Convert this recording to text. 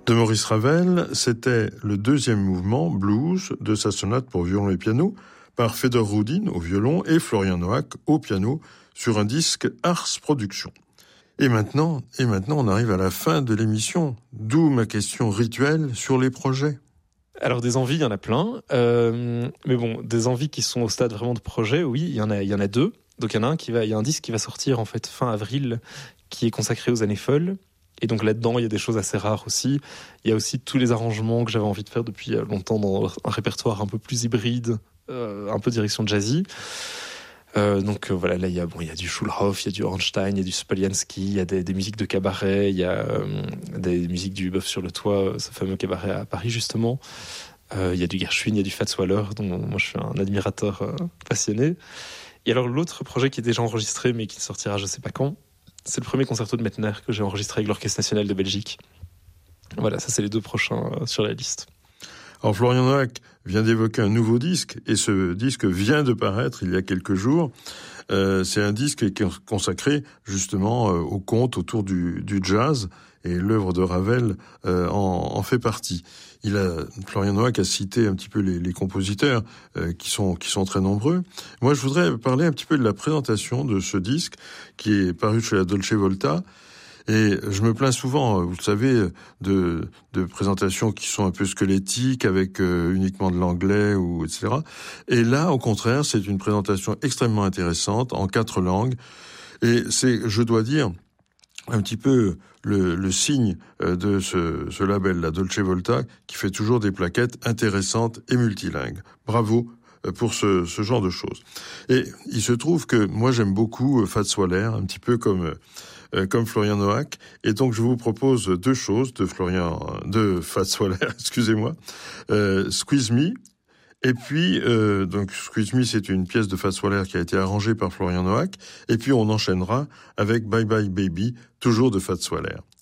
de Maurice Ravel, c'était le deuxième mouvement blues de sa sonate pour violon et piano par Fedor Rudin au violon et Florian Noack au piano sur un disque Ars Productions. Et maintenant, on arrive à la fin de l'émission, d'où ma question rituelle sur les projets. Alors des envies, il y en a plein, mais bon, des envies qui sont au stade vraiment de projet, oui, il y en a deux. Donc il y a un disque qui va sortir en fait fin avril, qui est consacré aux années folles. Et donc là-dedans, il y a des choses assez rares aussi. Il y a aussi tous les arrangements que j'avais envie de faire depuis longtemps dans un répertoire un peu plus hybride, un peu direction jazzy. Donc voilà, là il y a du Schulhoff, il y a du Ornstein, il y a du Spoljanski, il y a des musiques de cabaret, il y a des musiques du Bœuf sur le toit, ce fameux cabaret à Paris justement. Il y a du Gershwin, il y a du Fats Waller, dont moi je suis un admirateur passionné. Et alors l'autre projet qui est déjà enregistré mais qui ne sortira je sais pas quand, c'est le premier concerto de Mettner que j'ai enregistré avec l'Orchestre National de Belgique. Voilà, ça c'est les deux prochains sur la liste. Alors Florian Noack vient d'évoquer un nouveau disque, et ce disque vient de paraître il y a quelques jours. C'est un disque qui est consacré justement au conte autour du jazz, et l'œuvre de Ravel en fait partie. Florian Noack a cité un petit peu les compositeurs qui sont très nombreux. Moi, je voudrais parler un petit peu de la présentation de ce disque qui est paru chez la Dolce Volta. Et je me plains souvent, vous le savez, de présentations qui sont un peu squelettiques avec uniquement de l'anglais ou etc. Et là, au contraire, c'est une présentation extrêmement intéressante en 4 langues. Et c'est, je dois dire, un petit peu le signe de ce label, la Dolce Volta, qui fait toujours des plaquettes intéressantes et multilingues. Bravo pour ce genre de choses. Et il se trouve que moi j'aime beaucoup Fats Waller, un petit peu comme Florian Noack, et donc je vous propose 2 choses de Fats Waller, excusez-moi, Squeeze Me, et puis donc Squeeze Me, c'est une pièce de Fats Waller qui a été arrangée par Florian Noack, et puis on enchaînera avec Bye Bye Baby, toujours de Fats Waller.